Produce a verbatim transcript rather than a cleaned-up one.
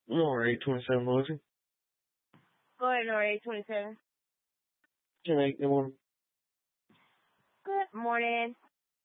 Nora eight twenty-seven, Melissa. Go ahead, Nora eight twenty-seven. Good morning. Good morning.